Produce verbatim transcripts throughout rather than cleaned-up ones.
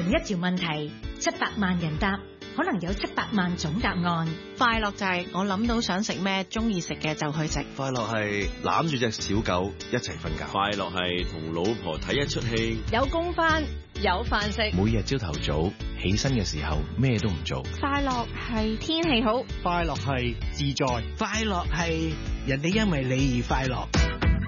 同一條問題，七百萬人答，可能有七百萬種答案。 快樂就係我諗到想食咩，中意食嘅就去食。 快樂係攬住隻小狗一齊瞓覺。 快樂係同老婆睇一出戲。 有工返，有飯食。 每日朝頭早起身嘅時候咩都唔做。 快樂係天氣好。 快樂係自在。 快樂係人哋因為你而快樂。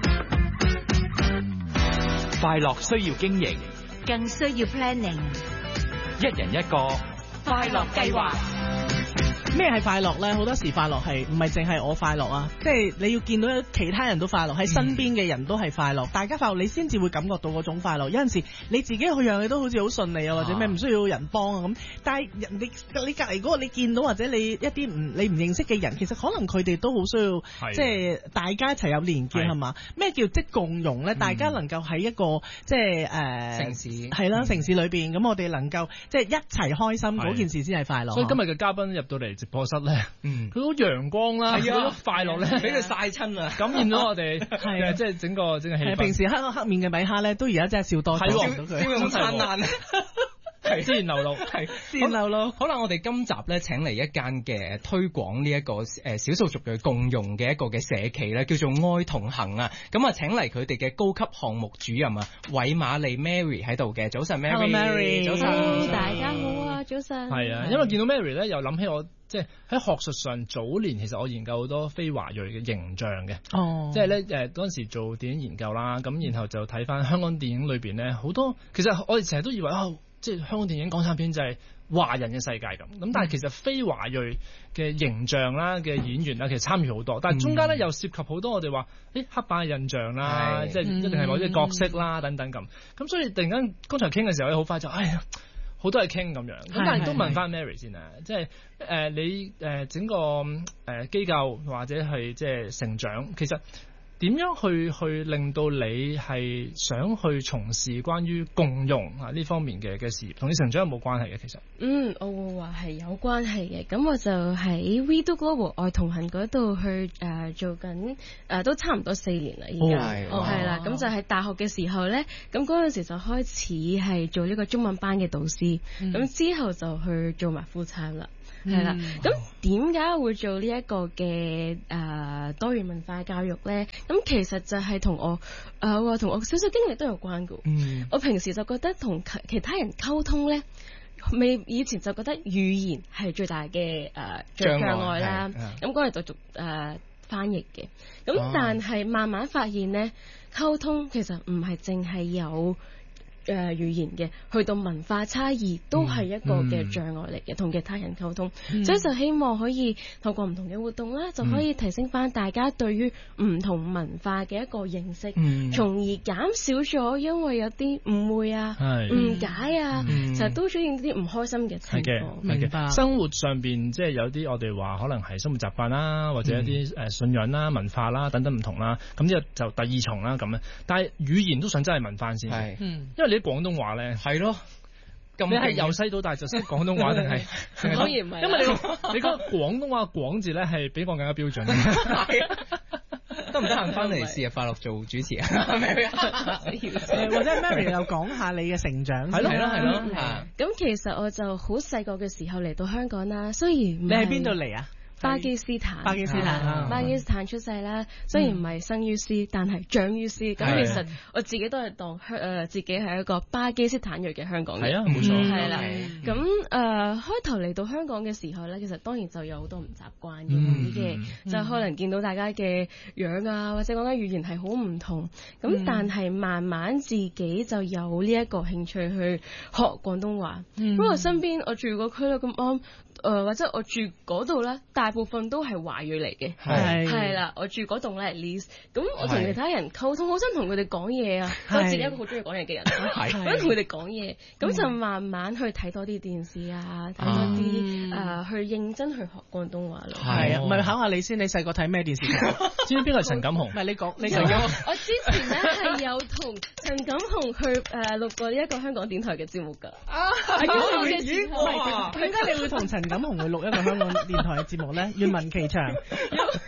快樂需要經營， 更需要 planning。 一人一個快樂計劃。 咩係快樂咧？好多時快樂係唔係淨係我快樂啊？即係你要見到其他人都快樂，喺身邊嘅人都係快樂，嗯、大家快樂，你先至會感覺到嗰種快樂。有陣時你自己去樣嘢都好似好順利啊，或者咩唔需要人幫啊咁。但係人你你隔離嗰個你見到或者你一啲唔你唔認識嘅人，其實可能佢哋都好需要，即係大家一齊有連結係嘛？咩叫即共融咧？嗯、大家能夠喺一個即係誒、呃、 城市係啦，城市裏邊咁，我哋能夠即係一齊開心嗰件事先係快樂。 所以今日嘅嘉賓入到嚟直播室咧，嗯，佢好陽光啦，好多快樂咧， 俾佢曬親啊， 感染到我哋，係即係整個整個氣氛。 平時黑黑面嘅米哈咧，都而家真係笑多咗， 係喎，笑容燦爛。 係自然流露，係自然流露。 可能我哋今集咧請嚟一間嘅推廣呢一個誒少數族裔共融嘅一個嘅社企咧，叫做愛同行啊。咁啊請嚟佢哋嘅高級項目主任啊，韋瑪莉 Mary 喺度嘅。早晨 Mary，Hello Mary， 早晨， Hello， 大家好啊，早晨。 係啊，因為見到 Mary 咧，又諗起我即係喺學術上早年其實我研究好多非華裔嘅形象嘅。哦，即係咧誒嗰陣時做電影研究啦，咁然後就睇翻香港電影裏邊咧好多，其實我哋成日都以為啊。哦即係香港電影港產片就係華人嘅世界咁，咁但係其實非華裔嘅形象啦嘅演員啦，其實參與好多，但係中間咧又涉及好多我哋話誒黑板嘅印象啦，即係一定係某啲角色啦等等咁，咁所以突然間剛才傾嘅時候咧，好快就哎呀好多嘢傾咁樣，咁但係都問翻 Mary 先啊，即係誒你誒整個誒機構或者係即係成長，其實。點樣去去令到你係想去從事關於共融啊呢方面嘅嘅事業，同你成長有冇關係嘅？其實嗯，我會話係有關係嘅。咁我就喺 We Do Global 愛同行嗰度去誒、呃、做緊誒、呃、都差唔多四年啦，而家哦係啦。咁就喺大學嘅時候咧，咁嗰陣時就開始係做呢個中文班嘅導師，咁、嗯、之後就去做埋 full time 啦。係啦，咁點解會做呢一個嘅誒、呃、多元文化教育咧？咁其實就係同我誒話同我少少經歷都有關嘅。嗯，我平時就覺得同其他人溝通咧，未以前就覺得語言係最大嘅誒、呃、障礙啦。咁嗰日就做誒、呃、翻譯嘅，咁但係慢慢發現咧，溝通其實唔係淨係有。誒、呃、語言嘅，去到文化差異都係一個嘅障礙嚟嘅，同、嗯、其他人溝通，嗯、所以就希望可以透過唔同嘅活動啦，就可以提升翻大家對於唔同文化嘅一個認識，嗯、從而減少咗因為有啲誤會啊、誤解啊，嗯、就都出現啲唔開心嘅情況。 明白。生活上邊即係有啲我哋話可能係生活習慣啦，或者一啲誒信仰啦、文化啦等等唔同啦，咁呢個就第二重啦咁樣。但係語言都想真係問翻先，係，因為你。廣東話咧係咯，你係由細到大就識廣東話定係？ 當然唔係， 因為你你嗰個廣東話廣字咧係比我更加標準。係啊， 得唔得閒翻嚟試下快樂做主持啊？ 或者 Mary 又講下你嘅成長。 係咯係咯係咯。 咁其實我就好細個嘅時候嚟到香港啦，雖然你喺邊度嚟啊？ 巴基斯坦， 巴基斯坦，啊、 巴基斯坦出世啦。雖然唔係生於斯，但係長於斯。咁、嗯、其實我自己都係當香誒自己係一個巴基斯坦裔嘅香港人。 係啊，冇錯。 係啦。咁誒、呃、開頭嚟到香港嘅時候咧，其實當然就有好多唔習慣嘅嘅，嗯、就可能見到大家嘅樣啊，或者講緊語言係好唔同。咁、嗯、但係慢慢自己就有呢一個興趣去學廣東話。因為、嗯、身邊我住個區咧咁啱。誒、呃、或者我住嗰度咧，大部分都係華裔嚟嘅，係係啦。我住嗰棟咧 at least，咁我同其他人溝通，好想同佢哋講嘢啊！我自己一個好中意講嘢嘅人，係想同佢哋講嘢，咁就慢慢去睇多啲電視啊，睇多啲誒、呃，去認真去學廣東話咯。 係啊，咪考下你先，你細個睇咩電視劇？ 知唔知邊個係陳錦鴻？ 唔係你講，你陳錦鴻。我之前咧係有同陳錦鴻去誒錄過一個香港電台嘅節目㗎。啊， 嗰個嘅節目，點解你會同陳？咁同佢錄一個香港電台嘅節目咧，願聞其詳。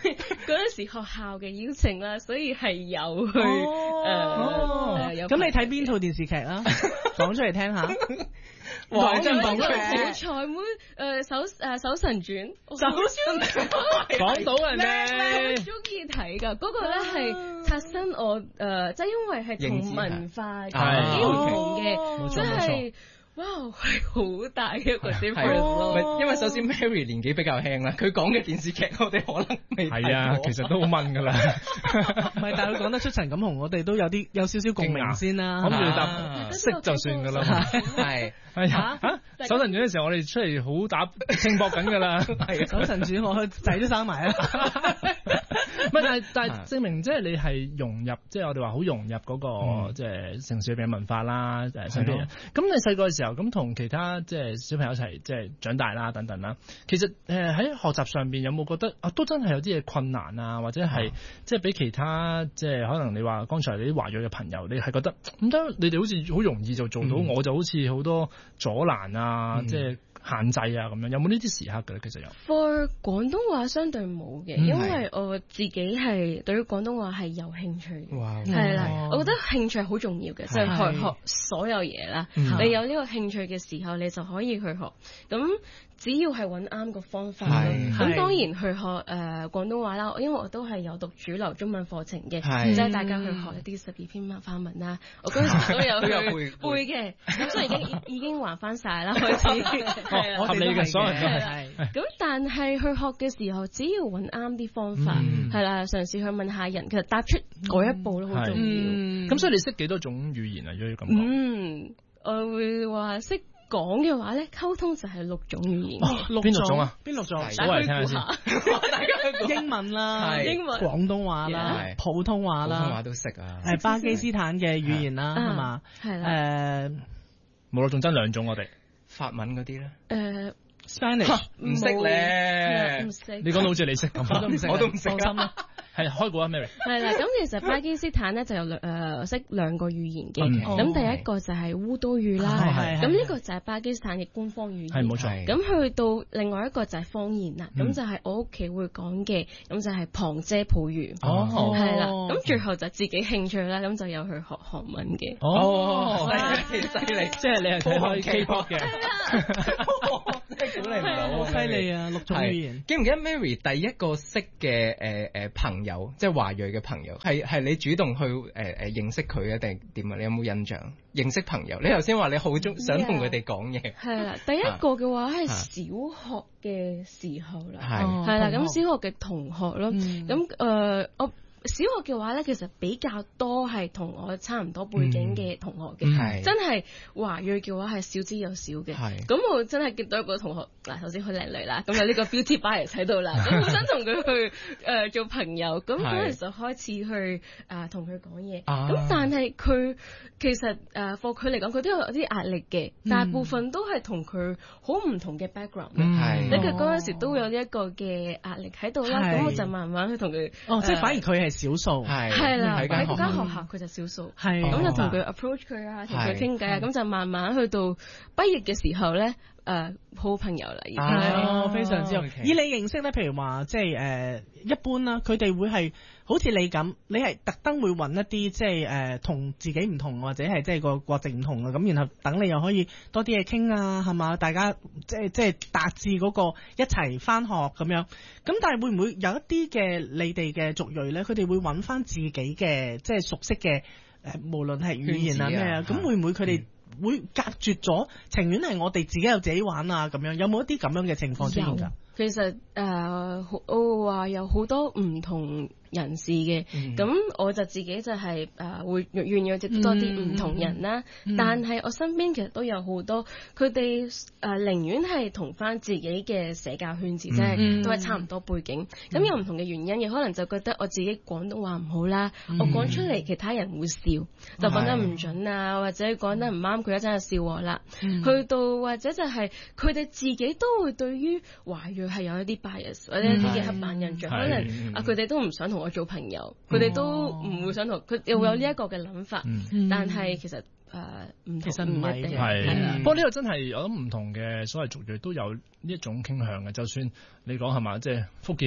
嗰陣時學校嘅邀請啦，所以係有去誒。 咁你睇邊套電視劇啊？講出嚟聽下。 講真講出嚟。好彩妹誒搜誒搜神傳， 搜神講到人咩？ 好中意睇㗎，嗰個咧係刷新我誒，即係因為係同文化幾唔同嘅，即係。哇，係好大嘅一個 difference 咯。 因為首先 Mary 年紀比較輕啦，佢講嘅電視劇我哋可能未睇過。 係啊，其實都好問㗎啦。 唔係，但係佢講得出陳錦鴻，我哋都有啲有少少共鳴先啦。 諗住答識就算㗎啦。係係啊嚇！搜神傳嘅時候，我哋出嚟好打拼搏緊㗎啦。係搜神傳，我仔都生埋啦。 唔係，但係但係證明即係你係融入，即係我哋話好融入嗰個即係城市嘅文化啦，誒身邊人。咁你細個嘅時候，咁同其他即係小朋友一齊即係長大啦，等等啦。其實誒喺學習上邊有冇覺得啊，都真係有啲嘢困難啊，或者係即係比其他即係可能你話剛才你啲華裔嘅朋友，你係覺得唔得？你哋好似好容易就做到，我就好似好多阻攔啊，即係限制啊咁樣。有冇呢啲時刻嘅咧？其實有。 For 廣東話相對冇嘅，因為我自己係對於廣東話係有興趣嘅，係啦，我覺得興趣係好重要嘅，就係學學所有嘢啦。你有呢個興趣嘅時候，你就可以去學。咁只要係揾啱個方法咯。咁當然去學誒廣東話啦，因為我都係有讀主流中文課程嘅，即係大家去學一啲十二篇法文啦。我嗰陣時都有去背嘅，咁所以已經已經還翻晒啦，開始。 我哋嘅所有人都係。 咁但係去學嘅時候，只要揾啱啲方法，係啦，嘗試去問下人，其實踏出嗰一步都好重要。 咁所以你識幾多種語言啊？如果要咁講， 嗯，我會話識講嘅話咧，溝通就係六種語言。 邊六種啊？ 邊六種？ 數嚟聽下先。 大家英文啦，英文、廣東話啦，普通話啦， 普通話都識啊。 誒，巴基斯坦嘅語言啦，係嘛？ 係啦。 誒， 冇啦，仲爭兩種我哋。 法文嗰啲咧？ 誒 ，Spanish 唔識咧， 唔識。 你講到好似你識咁， 我都唔識， 我都唔識啊。 係開估啊 ，Mary。 係啦，咁其實巴基斯坦咧就有兩誒識兩個語言嘅，咁第一個就係烏都語啦，咁呢個就係巴基斯坦嘅官方語言， 係冇錯。 咁去到另外一個就係方言啦，咁就係我屋企會講嘅，咁就係旁遮普語，係啦，咁最後就自己興趣啦，咁就有去學韓文嘅。 哦，犀利犀利， 即係你係睇開 K-pop 嘅， 真係估你唔到， 犀利啊！六種語言。 記唔記得 Mary 第一個識嘅誒誒朋友，即係華裔嘅朋友，係係你主動去誒誒、呃、認識佢嘅定點啊？你有冇印象？認識朋友，你頭先話你好中想同佢哋講嘢。 係啦，第一個嘅話係小學嘅時候啦， 係係啦，咁小學嘅同學咯，咁誒、呃、我。小學嘅話咧，其實比較多係同我差唔多背景嘅同學嘅，嗯、真係華裔嘅話係少之又少嘅。咁我真係見到一個同學，嗱，首先好靚女啦，咁有呢個 beauty bias 喺度啦，咁好想同佢去誒、呃、做朋友，咁嗰陣就開始去誒同佢講嘢。咁、呃、但係佢其實誒 for 佢嚟講，佢都有啲壓力嘅，嗯、大部分都係同佢好唔同嘅 background 嘅，即係佢嗰陣時都有呢一個嘅壓力喺度啦。咁我就慢慢去同佢， 哦，即係反而佢係少數， 係係啦，喺嗰間學校佢就少數，係咁就同佢 approach 佢啊，同佢傾偈啊，咁就慢慢去到畢業嘅時候咧，誒好朋友啦，已經係非常之好。以你認識咧，譬如話即係誒一般啦，佢哋會係好似你咁，你係特登會揾一啲即係誒同自己唔同或者係即係個國籍唔同嘅，咁然後等你又可以多啲嘢傾啊，係嘛？大家即係即係達至嗰個一齊返學咁樣。咁但係會唔會有一啲嘅你哋嘅族裔咧？佢哋會揾翻自己嘅即係熟悉嘅誒，無論係語言啊咩啊，咁會唔會佢哋會隔絕咗，情願係我哋自己有自己玩啊咁樣？有冇一啲咁樣嘅情況出現㗎？ 其實誒、呃，我話有好多唔同人士嘅，咁、嗯、我就自己就係、是、誒、呃、會願意接觸多啲唔同人啦。嗯嗯、但係我身邊其實都有好多，佢哋誒寧願係同翻自己嘅社交圈子，即係、嗯、都係差唔多背景。咁、嗯、有唔同嘅原因嘅，可能就覺得我自己廣東話唔好啦，嗯、我講出嚟其他人會笑，嗯、就講得唔準啊，或者講得唔啱，佢一陣就笑我啦。嗯、去到或者就係佢哋自己都會對於華裔係有一啲 bias 或者一啲嘅刻板印象，可能啊佢哋都唔想同我做朋友，佢哋都唔會想同佢，又會有呢一個嘅諗法。但係其實誒唔其實唔一定係。 不過呢個真係我諗唔同嘅所謂族裔都有呢一種傾向嘅。就算你講係嘛，即係福建人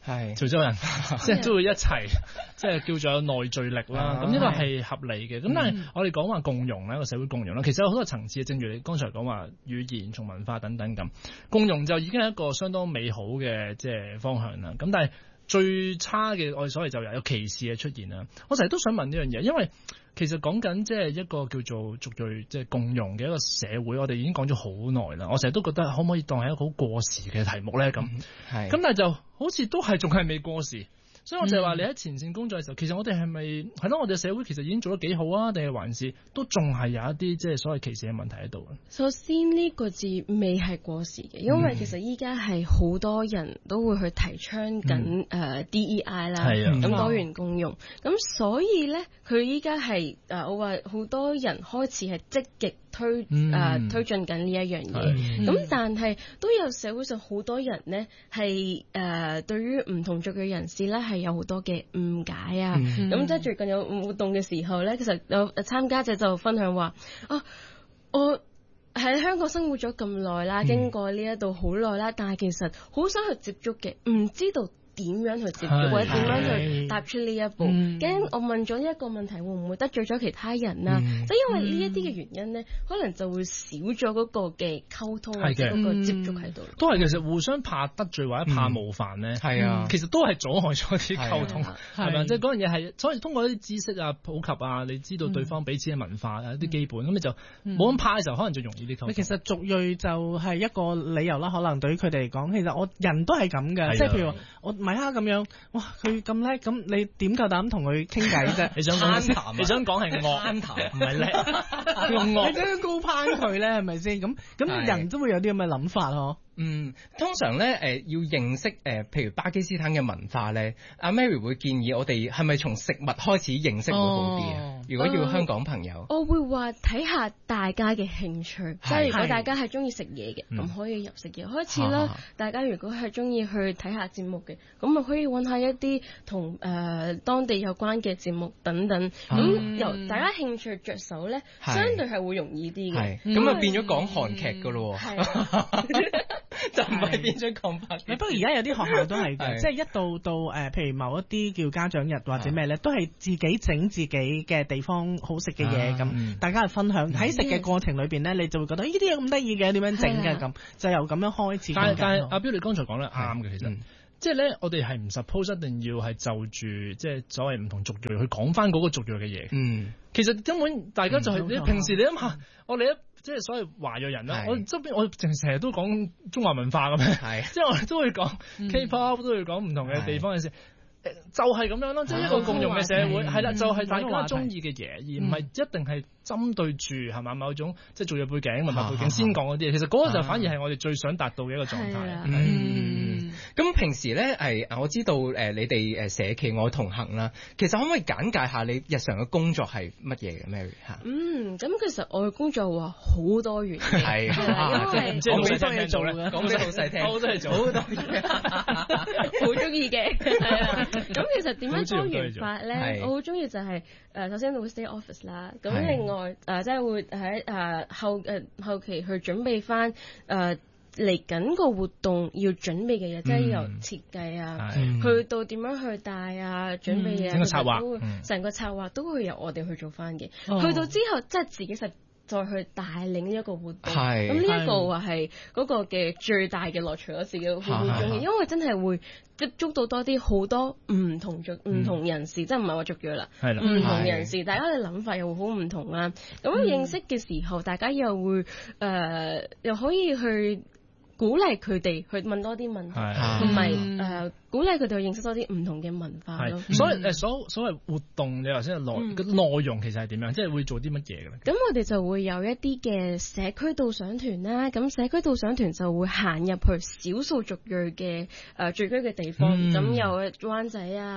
係潮州人，即係都會一齊，即係叫做有內聚力啦。咁呢個係合理嘅。咁但係我哋講話共融咧，個社會共融啦，其實有好多層次。正如你剛才講話語言、從文化等等咁，共融就已經係一個相當美好嘅即係方向啦。咁但係最差嘅我哋所謂就有歧視嘅出現啦。我成日都想問呢樣嘢，因為其實講緊即係一個叫做族裔即係共融嘅一個社會，我哋已經講咗好耐啦。我成日都覺得可唔可以當係一個好過時嘅題目咧？咁係，咁但係就好似都係仲係未過時。所以我就係話你喺前線工作嘅時候，其實我哋係咪係咯？我哋社會其實已經做得幾好啊？定係還是都仲係有一啲即係所謂歧視嘅問題喺度？ 首先呢個字未係過時嘅，因為其實依家係好多人都會去提倡緊誒 D E I 啦，咁、嗯、多元共融，咁、嗯、所以咧佢依家係誒我話好多人開始係積極推誒、嗯呃、推進緊呢一樣嘢，咁、嗯、但係都有社會上好多人呢係誒對於唔同族嘅人士咧係有好多嘅誤解啊，咁即係最近有活動嘅時候咧，其實有參加者就分享話啊，我喺香港生活咗咁耐啦，經過呢一度好耐啦，但係其實好想去接觸嘅，唔知道點樣去接觸，或者點樣去踏出呢一步？驚我問咗一個問題，會唔會得罪咗其他人啊？嗯、即係因為呢一啲嘅原因咧，可能就會少咗嗰個嘅溝通或者嗰個接觸喺度。 都係其實互相怕得罪或者怕冒犯咧，係、嗯、啊，其實都係阻礙咗啲溝通，係咪、啊？即係嗰樣嘢係，所以通過一啲知識啊、普及啊，你知道對方彼此嘅文化啊、一啲基本，咁、嗯、你就冇咁怕嘅時候，可能就容易啲溝通。 其實族裔就係一個理由啦，可能對於佢哋嚟講，其實我人都係咁嘅，即係譬如我米哈咁樣，哇佢咁叻，咁你點夠膽同佢傾偈啫？ 你想講你想講係惡談，唔係叻，用惡，你點樣高攀佢咧？係咪先？咁咁人都會有啲咁嘅諗法嗬。 嗯，通常咧誒、呃、要認識誒、呃，譬如巴基斯坦嘅文化咧，阿 Mary 會建議我哋係咪從食物開始認識會好啲啊？哦、如果要香港朋友， 呃、我會話睇下大家嘅興趣，即係如果大家係中意食嘢嘅，咁可以由食嘢開始啦。大家如果係中意去睇下節目嘅，咁咪可以揾下一啲同誒當地有關嘅節目等等。咁、嗯、由大家興趣着手咧，相對係會容易啲嘅。 咁啊變咗講韓劇噶咯喎。就唔係變咗講法。 不過而家有啲學校都係嘅，即係一到到誒、呃，譬如某一啲叫家長日或者咩咧，都係自己整自己嘅地方好食嘅嘢，咁、啊、大家去分享。喺食嘅過程裏邊咧，你就會覺得呢啲嘢咁得意嘅，點樣整嘅咁，就由咁樣開始。 但係阿標你剛才講得啱嘅，其實、嗯、即係咧，我哋係唔 suppose 一定要係就住即係所謂唔同族裔去講翻嗰個族裔嘅嘢。嗯，其實根本大家就係、是嗯、你平時你諗下，我哋一即係所謂華裔人啦，我側邊我成成日都講中華文化咁樣，即係我哋都會講 K-pop，、嗯、都會講唔同嘅地方嘅事，就係、是、咁樣咯，即係一個共融嘅社會，係啦，就係、是、大家中意嘅嘢，而唔係一定係針對住係嘛某種即係族裔背景、文化背景先講嗰啲嘢。其實嗰個就反而係我哋最想達到嘅一個狀態。 嗯，咁平時咧係我知道誒你哋誒社企愛同行啦，其實可唔可以簡介下你日常嘅工作係乜嘢嘅 Mary 嚇？ 嗯，咁其實我嘅工作話好多元嘅，係因為即係好多嘢做嘅， 講俾老細聽， 好多嘢做，好多嘢， 好中意嘅，係啊。咁其實點樣多元化咧？我好中意就係、是、誒、呃，首先會 stay office 啦，咁另外誒、呃，即係會喺誒、呃、後誒、呃、後期去準備翻誒嚟緊個活動要準備嘅嘢，嗯、即係由設計啊，去到點樣去帶啊，準備啊， 整個策劃， 成個策劃都會由我哋去做翻嘅、嗯。去到之後，即係自己實再去帶領呢一個活動，咁呢一個話係嗰個嘅最大嘅樂趣，我自己好好中意，因為真係會接觸到多啲好多唔同族唔、嗯、同人士，即係唔係話族裔啦，唔同人士，大家嘅諗法又會好唔同啦。咁認識嘅時候，大家又會誒、呃、又可以去鼓勵佢哋去問多啲問題，同埋誒鼓勵佢哋去認識多啲唔同嘅文化咯。 所以誒所所謂活動，你話先係內個內容其實係點樣？即係會做啲乜嘢嘅咧？ 咁我哋就會有一啲嘅社區導賞團啦。咁社區導賞團就會行入去少數族裔嘅誒聚居嘅地方。咁、嗯、有灣仔啊、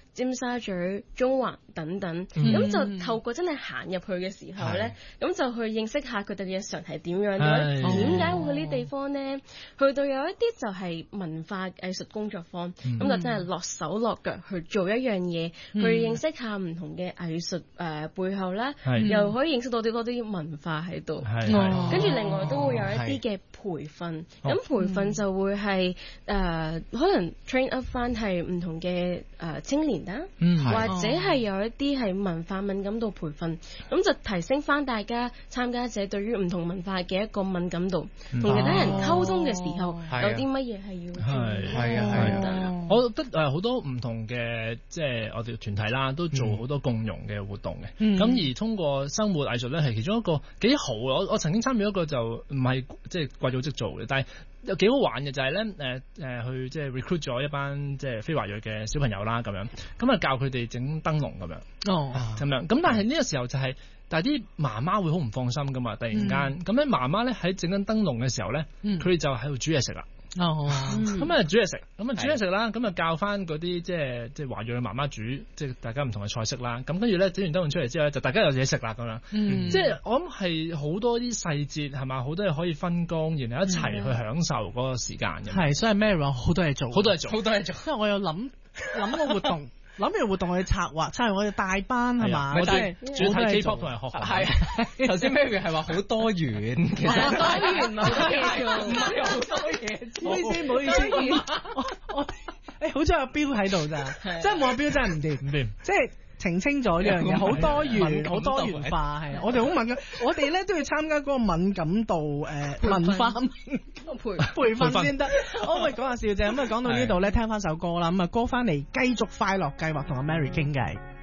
尖沙咀、中環等等，咁、嗯、就透過真係行入去嘅時候咧，咁就去認識下佢哋嘅日常係點樣，點解會去呢啲地方咧？去到有一啲就係文化藝術工作坊，咁、嗯、就真係落手落腳去做一樣嘢，嗯、去認識下唔同嘅藝術誒背後啦，又可以認識到啲多啲文化喺度，跟住另外都會有一啲嘅培訓，咁培訓就會係誒、呃、可能 train up 翻係唔同嘅誒、呃、青年啦、嗯，或者係有一啲係文化敏感度培訓，咁就提升翻大家參加者對於唔同文化嘅一個敏感度，同、嗯、其他人溝通嘅時候、哦、有啲乜嘢係要係係啊係啊， 我覺得誒好多唔同嘅即係我哋團體啦，都做好多共融嘅活動嘅，咁、嗯、而通過生活藝術咧係其中一個幾好，我我曾經參與一個就唔係即係貴組織做嘅，但係有幾好玩嘅就係咧誒誒去即係 recruit 咗一班即係非華裔嘅小朋友啦咁樣，咁啊教佢哋整燈籠咁樣，哦咁樣，咁但係呢個時候就係、是，但係啲媽媽會好唔放心噶嘛，突然間咁咧媽媽咧喺整緊燈籠嘅時候咧，佢、嗯、哋就喺度煮嘢食啦。哦，咁啊煮嘢食，咁啊煮嘢食啦，咁啊教翻嗰啲即係即係華裔嘅媽媽煮，即係大家唔同嘅菜式啦。咁跟住咧整完燈籠出嚟之後咧，就大家有嘢食啦咁樣。嗯，即係我諗係好多啲細節係嘛，好多嘢可以分工，然後一齊去享受嗰個時間嘅。係，所以 Mary 話好多嘢做，好多嘢做，好多嘢做。因為我有諗諗個活動。諗住活動去策劃，策劃我哋大班係嘛？我哋主要睇 K-pop 同埋學校。係頭先 Mary 係話好多元，其實多元唔係唔係好多嘢。唔好意思，唔好意思，我我誒好彩阿標喺度咋，真係冇阿標真係唔掂唔掂，即係。澄清咗呢樣嘢，好多元，好多元化係。我哋好敏感，我哋咧都要參加嗰個敏感度誒、呃、文化培培訓先得。我咪講下笑啫。咁啊講到呢度咧，聽翻首歌啦。咁啊歌翻嚟繼續快樂計劃同阿 Mary 傾偈。